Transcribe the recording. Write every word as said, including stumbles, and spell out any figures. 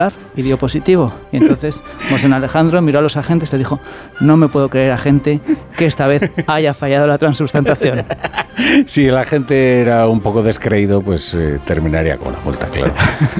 y dio positivo. Y entonces Mosén Alejandro miró a los agentes y le dijo: no me puedo creer, agente, que esta vez haya fallado la transustantación. Si el agente era un poco descreído, pues eh, terminaría con una multa, claro.